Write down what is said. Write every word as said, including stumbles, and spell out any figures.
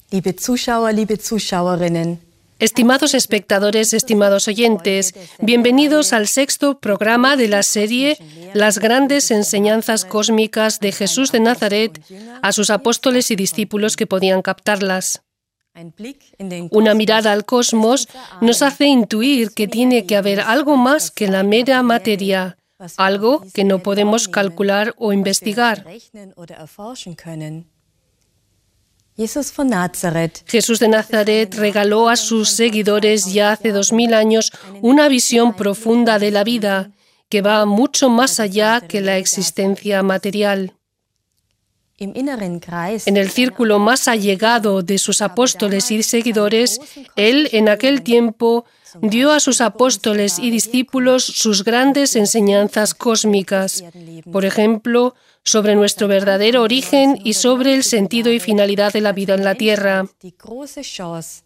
Liebe Zuschauer, liebe Zuschauerinnen. Estimados espectadores, estimados oyentes, bienvenidos al sexto programa de la serie Las grandes enseñanzas cósmicas de Jesús de Nazaret a sus apóstoles y discípulos que podían captarlas. Una mirada al cosmos nos hace intuir que tiene que haber algo más que la mera materia, algo que no podemos calcular o investigar. Jesús de Nazaret regaló a sus seguidores ya hace dos mil años una visión profunda de la vida que va mucho más allá que la existencia material. En el círculo más allegado de sus apóstoles y seguidores, Él, en aquel tiempo, dio a sus apóstoles y discípulos sus grandes enseñanzas cósmicas, por ejemplo, sobre nuestro verdadero origen y sobre el sentido y finalidad de la vida en la Tierra.